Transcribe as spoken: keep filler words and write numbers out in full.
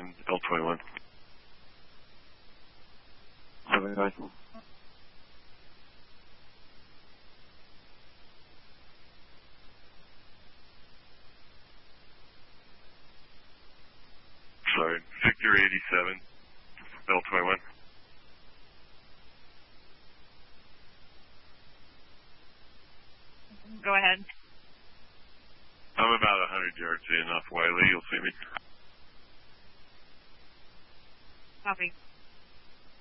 eighty-seven, L twenty-one. Seven nine. Sorry, Victor eighty-seven, L twenty-one. Go ahead. I'm about one hundred yards in off Wiley. You'll see me. Copy.